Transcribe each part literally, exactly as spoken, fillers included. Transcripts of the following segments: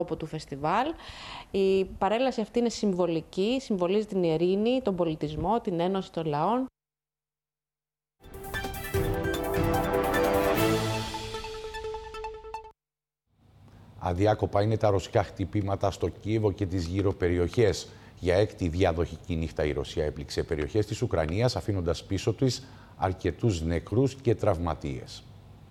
του φεστιβάλ. Η παρέλαση αυτή είναι συμβολική, συμβολίζει την ειρήνη, τον πολιτισμό, την ένωση των λαών. Αδιάκοπα είναι τα ρωσικά χτυπήματα στο Κίεβο και τις γύρω περιοχές. Για έκτη διαδοχική νύχτα η Ρωσία έπληξε περιοχές της Ουκρανίας, αφήνοντας πίσω της αρκετούς νεκρούς και τραυματίες.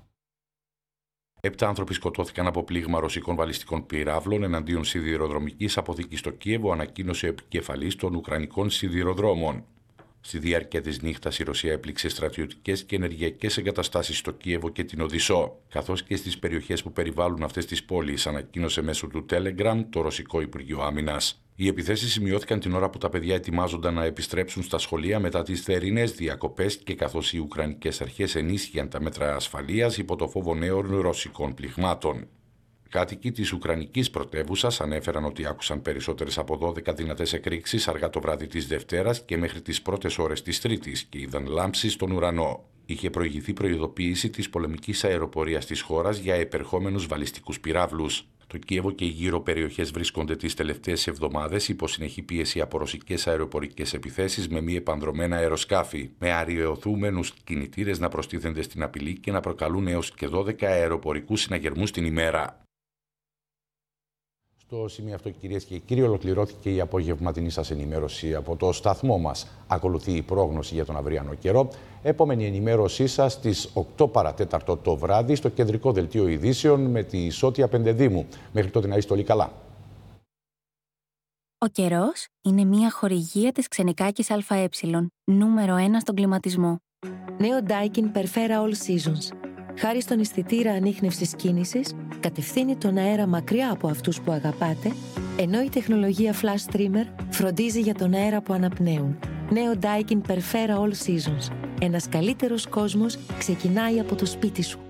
Επτά άνθρωποι σκοτώθηκαν από πλήγμα ρωσικών βαλιστικών πυράβλων εναντίον σιδηροδρομικής αποθήκης στο Κίεβο, ανακοίνωσε ο επικεφαλής των Ουκρανικών σιδηροδρόμων. Στη διάρκεια της νύχτας η Ρωσία έπληξε στρατιωτικές και ενεργειακές εγκαταστάσεις στο Κίεβο και την Οδυσσό, καθώς και στις περιοχές που περιβάλλουν αυτές τις πόλεις, ανακοίνωσε μέσω του Telegram το Ρωσικό Υπουργείο Άμυνας. Οι επιθέσεις σημειώθηκαν την ώρα που τα παιδιά ετοιμάζονταν να επιστρέψουν στα σχολεία μετά τις θερινές διακοπές και καθώς οι Ουκρανικές αρχές ενίσχυαν τα μέτρα ασφαλείας υπό το φόβο νέων ρωσικών πληγμάτων. Κάτοικοι της Ουκρανικής πρωτεύουσας ανέφεραν ότι άκουσαν περισσότερες από δώδεκα δυνατές εκρήξεις αργά το βράδυ της Δευτέρας και μέχρι τις πρώτες ώρες της Τρίτης και είδαν λάμψεις στον ουρανό. Είχε προηγηθεί προειδοποίηση της πολεμικής αεροπορίας της χώρας για επερχόμενους βαλιστικούς πυράβλους. Το Κίεβο και οι γύρω περιοχές βρίσκονται τις τελευταίες εβδομάδες υπό συνεχή πίεση από ρωσικές αεροπορικές επιθέσεις με μη επανδρωμένα αεροσκάφη, με αριοθούμενους κινητήρες να προστίθενται στην απειλή και να προκαλούν έως και δώδεκα αεροπορικούς συναγερμούς την ημέρα. Στο σημείο αυτό, κυρίες και κύριοι, ολοκληρώθηκε η απογευματινή σας ενημέρωση από το σταθμό μας. Ακολουθεί η πρόγνωση για τον αυριανό καιρό. Επόμενη ενημέρωσή σας στις οκτώ παρατέταρτο το βράδυ στο κεντρικό δελτίο ειδήσεων με τη Σώτια Πεντεδήμου. Μέχρι τότε να είστε όλοι καλά. Ο καιρός είναι μια χορηγία της Ξενικάκης ΑΕ, νούμερο ένα στον κλιματισμό. Νέο Daikin Perfera All Seasons. Χάρη στον αισθητήρα ανίχνευσης κίνησης, κατευθύνει τον αέρα μακριά από αυτούς που αγαπάτε, ενώ η τεχνολογία Flash Streamer φροντίζει για τον αέρα που αναπνέουν. Νέο Daikin Perfera All Seasons. Ένας καλύτερος κόσμος ξεκινάει από το σπίτι σου.